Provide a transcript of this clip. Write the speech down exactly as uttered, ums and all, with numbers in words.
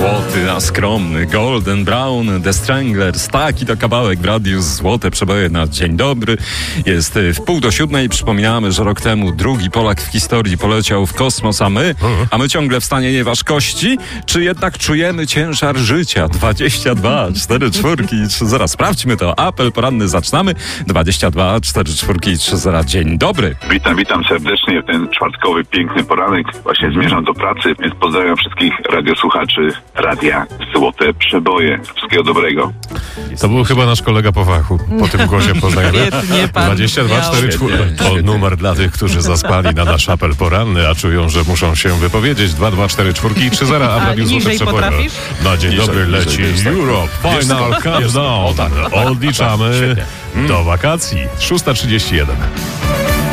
Złoty, a skromny, Golden Brown, The Stranglers. Taki to kawałek w radiu Złote Przeboje na dzień dobry. Jest w pół do siódmej. Przypominamy, że rok temu drugi Polak w historii poleciał w kosmos, a my, a my ciągle w stanie nieważkości, czy jednak czujemy ciężar życia? dwadzieścia dwa, cztery czwórki i trzy zera. Sprawdźmy to. Apel poranny zaczynamy. dwadzieścia dwa, cztery czwórki i trzy zera. Dzień dobry. Witam, witam serdecznie w ten czwartkowy, piękny poranek. Właśnie zmierzam do pracy, więc pozdrawiam wszystkich radiosłuchaczy Radia Złote Przeboje. Wszystkiego dobrego. To był chyba nasz kolega po fachu. Po tym głosie poznajemy. dwadzieścia dwa, cztery czwórki. To numer dla tych, którzy zaspali na nasz apel poranny, a czują, że muszą się wypowiedzieć. dwa dwa cztery czwórki i trzy zera, a w Radiu Złote Przeboje. Na dzień Niżej, dobry leci niżej, Europe Final Countdown. Odliczamy do wakacji. szósta trzydzieści jeden.